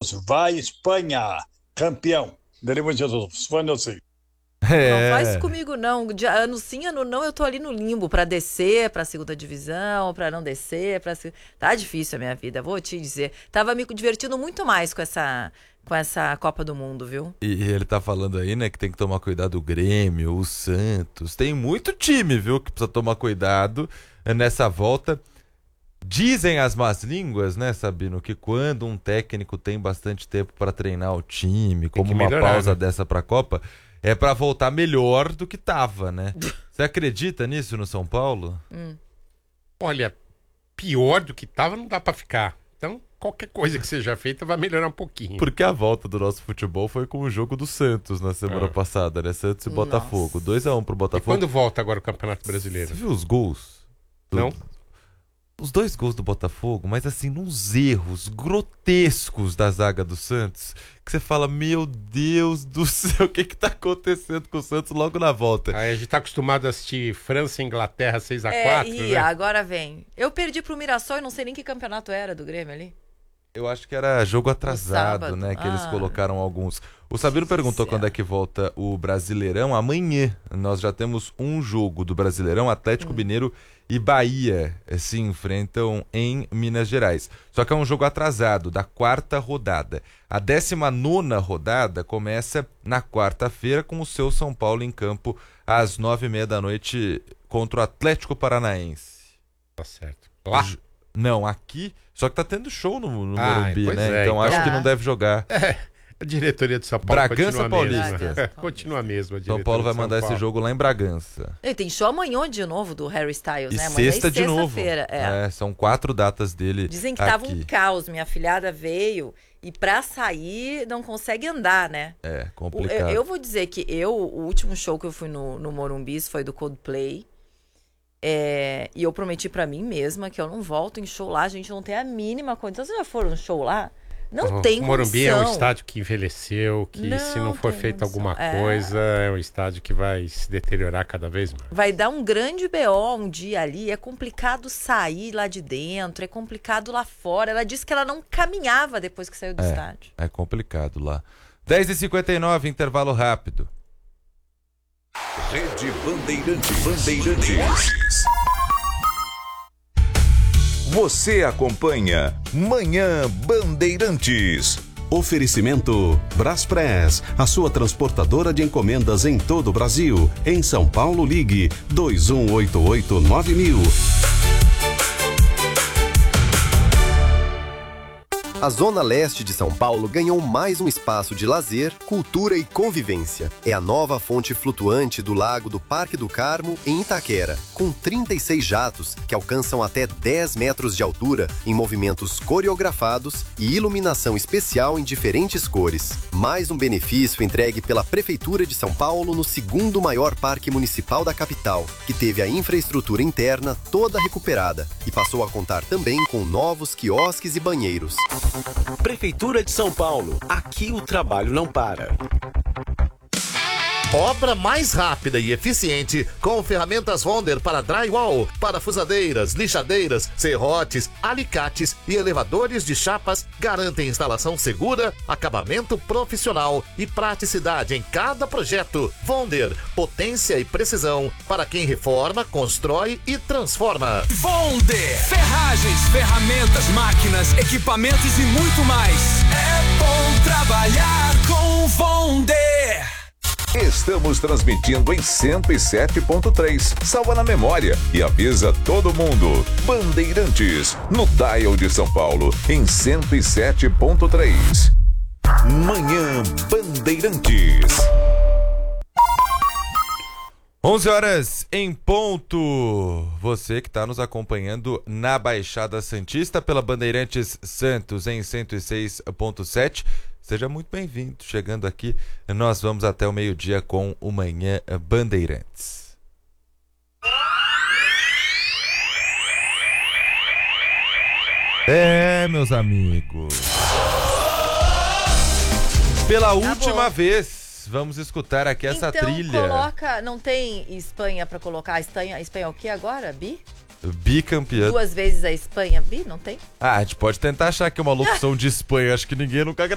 Jesus, vai Espanha, campeão. Dele muito Jesus, fã eu sei. Não faz isso comigo, não. De ano sim, ano não, eu tô ali no limbo pra descer pra segunda divisão, pra não descer, Tá difícil a minha vida, vou te dizer. Tava me divertindo muito mais com essa Copa do Mundo, viu? E ele tá falando aí, né, que tem que tomar cuidado o Grêmio, o Santos. Tem muito time, viu, que precisa tomar cuidado nessa volta. Dizem as más línguas, né, Sabino, que quando um técnico tem bastante tempo pra treinar o time, como uma pausa dessa pra Copa, é pra voltar melhor do que tava, né? Você acredita nisso no São Paulo? Olha, pior do que tava não dá pra ficar. Então, qualquer coisa que seja feita vai melhorar um pouquinho. Porque a volta do nosso futebol foi com o jogo do Santos na semana passada, né? Santos e Botafogo. 2-1 pro Botafogo. E quando volta agora o Campeonato Brasileiro? Você viu os gols? Não? Os 2 gols do Botafogo, mas assim, nos erros grotescos da zaga do Santos, que você fala, meu Deus do céu, o que tá acontecendo com o Santos logo na volta? Aí a gente tá acostumado a assistir França e Inglaterra 6-4, né? Agora vem. Eu perdi pro Mirassol e não sei nem que campeonato era do Grêmio ali. Eu acho que era jogo atrasado, né? Que eles colocaram alguns. O Sabino perguntou quando é que volta o Brasileirão. Amanhã nós já temos um jogo do Brasileirão. Atlético Mineiro e Bahia se enfrentam em Minas Gerais. Só que é um jogo atrasado, da 4ª rodada. A 19ª rodada começa na quarta-feira com o seu São Paulo em campo às 9h30 da noite contra o Atlético Paranaense. Tá certo. Lá? Não, aqui... Só que tá tendo show no Morumbi, né? Então então acho que não deve jogar. A diretoria de São Paulo Bragança Paulista. Continua a mesma. São Paulo vai mandar esse jogo lá em Bragança. E tem show amanhã de novo do Harry Styles, né? Amanhã sexta de novo. São 4 datas dele. Dizem que tava um caos. Minha afilhada veio e pra sair não consegue andar, né? É, complicado. Eu vou dizer que o último show que eu fui no Morumbi foi do Coldplay. E eu prometi pra mim mesma que eu não volto em show lá, a gente não tem a condição. Vocês já foram no show lá? Não tem condição. O Morumbi é um estádio que envelheceu, que se não for feita alguma coisa, é um estádio que vai se deteriorar cada vez mais. Vai dar um grande BO um dia ali, é complicado sair lá de dentro, é complicado lá fora. Ela disse que ela não caminhava depois que saiu do estádio. É complicado lá. 10h59, intervalo rápido. Rede Bandeirantes. Você acompanha Manhã Bandeirantes. Oferecimento Braspress, a sua transportadora de encomendas em todo o Brasil. Em São Paulo, ligue 2188-9000. A Zona Leste de São Paulo ganhou mais um espaço de lazer, cultura e convivência. É a nova fonte flutuante do Lago do Parque do Carmo, em Itaquera, com 36 jatos que alcançam até 10 metros de altura, em movimentos coreografados e iluminação especial em diferentes cores. Mais um benefício entregue pela Prefeitura de São Paulo no 2º maior parque municipal da capital, que teve a infraestrutura interna toda recuperada e passou a contar também com novos quiosques e banheiros. Prefeitura de São Paulo. Aqui o trabalho não para. Obra mais rápida e eficiente com ferramentas Wonder para drywall, parafusadeiras, lixadeiras, serrotes, alicates e elevadores de chapas garantem instalação segura, acabamento profissional e praticidade em cada projeto. Wonder, potência e precisão para quem reforma, constrói e transforma. Wonder, ferragens, ferramentas, máquinas, equipamentos e muito mais. É bom trabalhar com Wonder. Estamos transmitindo em 107.3. Salva na memória e avisa todo mundo. Bandeirantes, no dial de São Paulo, em 107.3. Manhã Bandeirantes. 11h em ponto. Você que está nos acompanhando na Baixada Santista pela Bandeirantes Santos em 106.7. Seja muito bem-vindo. Chegando aqui, nós vamos até o meio-dia com o Manhã Bandeirantes. Meus amigos. Pela última vez, vamos escutar aqui essa trilha. Coloca, não tem Espanha pra colocar? A Espanha é o que agora? Bicampeã. 2 vezes a Espanha, não tem? A gente pode tentar achar que é uma locução de Espanha. Acho que ninguém nunca